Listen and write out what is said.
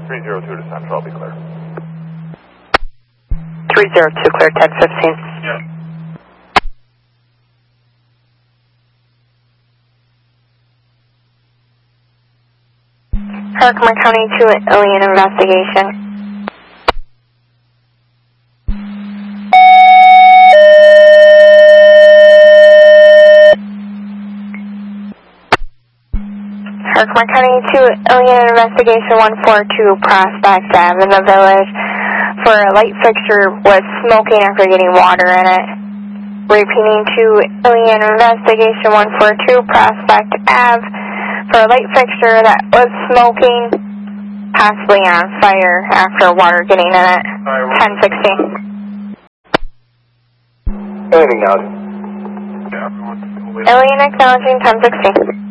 302 to Central, I'll be clear. 302 clear, 1015. Yeah. Herkimer County to alien investigation. Herkimer County to alien investigation 142 Prospect Ave in the village for a light fixture was smoking after getting water in it. Repeating to alien investigation 142 Prospect Ave for a light fixture that was smoking, possibly on fire after water getting in it. 1016. Anything now? Alien acknowledging 1016.